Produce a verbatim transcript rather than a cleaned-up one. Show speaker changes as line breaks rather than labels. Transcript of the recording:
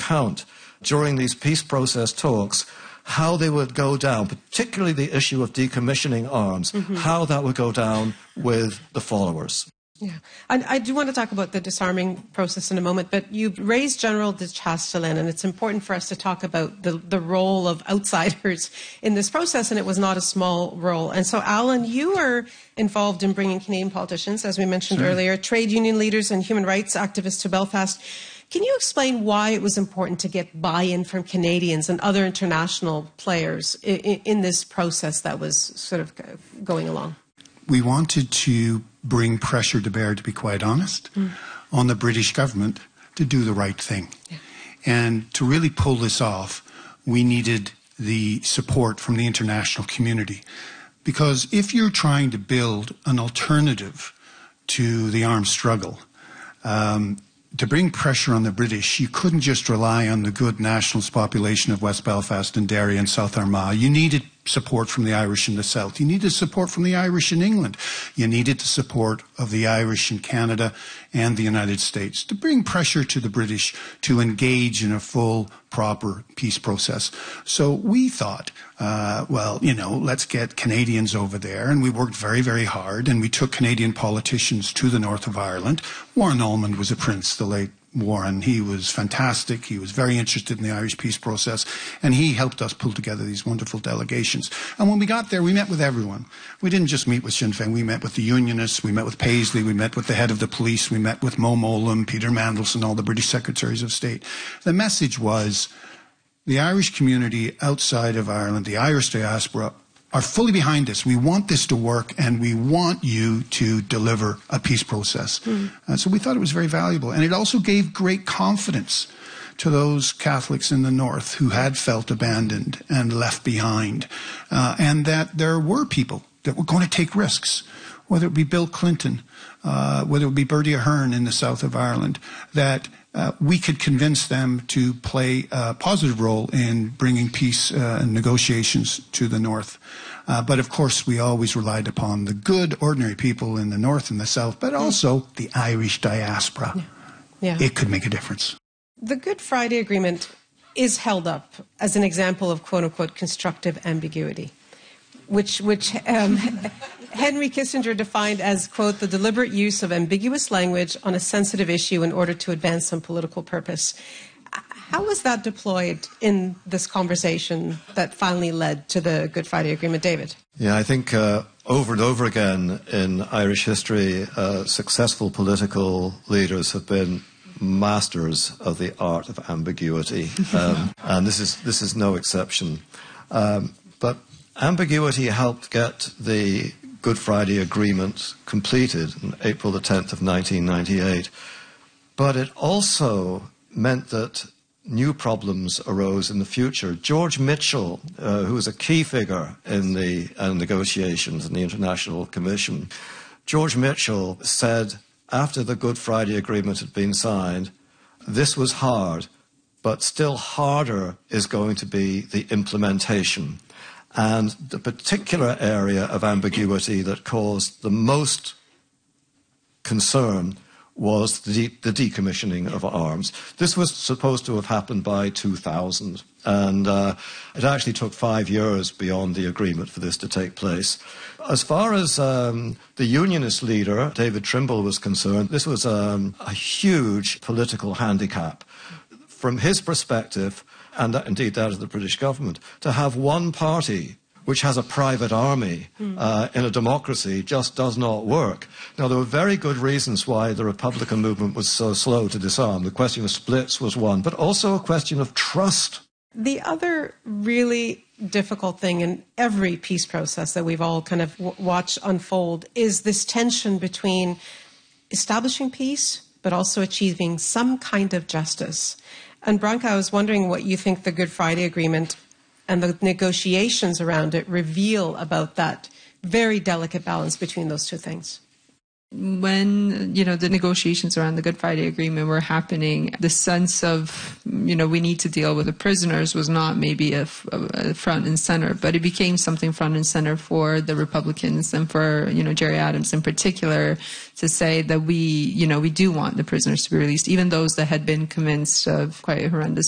account during these peace process talks how they would go down, particularly the issue of decommissioning arms, mm-hmm. how that would go down with the followers.
Yeah, I, I do want to talk about the disarming process in a moment, but you raised General de Chastelain, and it's important for us to talk about the, the role of outsiders in this process, and it was not a small role. And so, Alan, you were involved in bringing Canadian politicians, as we mentioned sure. earlier, trade union leaders and human rights activists to Belfast. Can you explain why it was important to get buy-in from Canadians and other international players in, in this process that was sort of going along?
We wanted to bring pressure to bear, to be quite honest, mm. on the British government to do the right thing. Yeah. And to really pull this off, we needed the support from the international community. Because if you're trying to build an alternative to the armed struggle, um, to bring pressure on the British, you couldn't just rely on the good nationalist population of West Belfast and Derry and South Armagh. You needed support from the Irish in the South. You needed support from the Irish in England. You needed the support of the Irish in Canada and the United States to bring pressure to the British to engage in a full, proper peace process. So we thought, uh, well, you know, let's get Canadians over there. And we worked very, very hard. And we took Canadian politicians to the north of Ireland. Warren Allmond was a prince, the late Warren. He was fantastic. He was very interested in the Irish peace process, and he helped us pull together these wonderful delegations. And when we got there, we met with everyone. We didn't just meet with Sinn Féin. We met with the Unionists. We met with Paisley. We met with the head of the police. We met with Mo Mowlam, Peter Mandelson, all the British Secretaries of State. The message was the Irish community outside of Ireland, the Irish diaspora, are fully behind this. We want this to work, and we want you to deliver a peace process. Mm. Uh, so we thought it was very valuable. And it also gave great confidence to those Catholics in the North who had felt abandoned and left behind, uh, and that there were people that were going to take risks, whether it be Bill Clinton, uh, whether it be Bertie Ahern in the south of Ireland, that Uh, we could convince them to play a positive role in bringing peace uh, and negotiations to the North. Uh, but, of course, we always relied upon the good, ordinary people in the North and the South, but also the Irish diaspora. Yeah. Yeah. It could make a difference.
The Good Friday Agreement is held up as an example of, quote-unquote, constructive ambiguity, which, which um, Henry Kissinger defined as, quote, the deliberate use of ambiguous language on a sensitive issue in order to advance some political purpose. How was that deployed in this conversation that finally led to the Good Friday Agreement, David?
Yeah, I think uh, over and over again in Irish history, uh, successful political leaders have been masters of the art of ambiguity, um, and this is, this is no exception. Um, but ambiguity helped get the Good Friday Agreement completed on April the tenth of nineteen ninety-eight. But it also meant that new problems arose in the future. George Mitchell, uh, who was a key figure in the uh, negotiations in the International Commission, George Mitchell said after the Good Friday Agreement had been signed, this was hard, but still harder is going to be the implementation. And the particular area of ambiguity that caused the most concern was the, de the decommissioning of arms. This was supposed to have happened by two thousand, and uh, it actually took five years beyond the agreement for this to take place. As far as um, the unionist leader, David Trimble, was concerned, this was um, a huge political handicap. From his perspective, and that, indeed that of the British government, to have one party which has a private army mm. uh, in a democracy just does not work. Now, there were very good reasons why the Republican movement was so slow to disarm. The question of splits was one, but also a question of trust.
The other really difficult thing in every peace process that we've all kind of w watched unfold is this tension between establishing peace but also achieving some kind of justice. And Branka, I was wondering what you think the Good Friday Agreement and the negotiations around it reveal about that very delicate balance between those two things.
When, you know, the negotiations around the Good Friday Agreement were happening, the sense of, you know, we need to deal with the prisoners was not maybe a, a front and center, but it became something front and center for the Republicans and for, you know, Gerry Adams in particular, to say that we, you know, we do want the prisoners to be released, even those that had been convinced of quite horrendous